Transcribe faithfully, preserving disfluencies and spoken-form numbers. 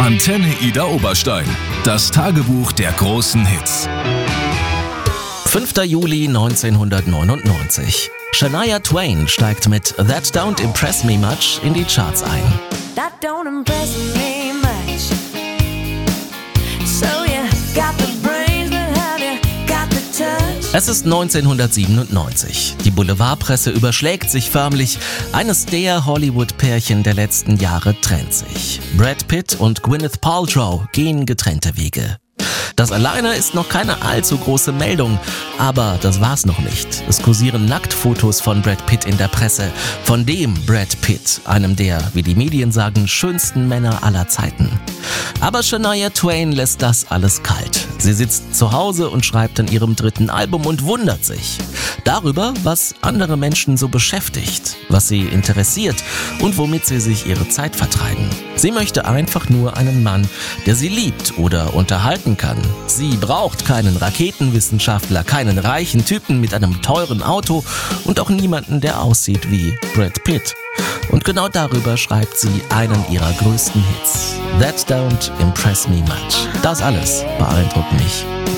Antenne Ida Oberstein. Das Tagebuch der großen Hits. fünfter Juli neunzehnhundertneunundneunzig. Shania Twain steigt mit That Don't Impress Me Much in die Charts ein. That don't impress me much. So you got the brains, but have you got the touch? Es ist neunzehnhundertsiebenundneunzig. Die Boulevardpresse überschlägt sich förmlich. Eines der Hollywood-Pärchen der letzten Jahre trennt sich. Brad Pitt und Gwyneth Paltrow gehen getrennte Wege. Das alleine ist noch keine allzu große Meldung, aber das war's noch nicht. Es kursieren Nacktfotos von Brad Pitt in der Presse, von dem Brad Pitt, einem der, wie die Medien sagen, schönsten Männer aller Zeiten. Aber Shania Twain lässt das alles kalt. Sie sitzt zu Hause und schreibt an ihrem dritten Album und wundert sich darüber, was andere Menschen so beschäftigt, was sie interessiert und womit sie sich ihre Zeit vertreiben. Sie möchte einfach nur einen Mann, der sie liebt oder unterhalten kann. Sie braucht keinen Raketenwissenschaftler, keinen reichen Typen mit einem teuren Auto und auch niemanden, der aussieht wie Brad Pitt. Und genau darüber schreibt sie einen ihrer größten Hits. That Don't Impress Me Much. Das alles beeindruckt mich.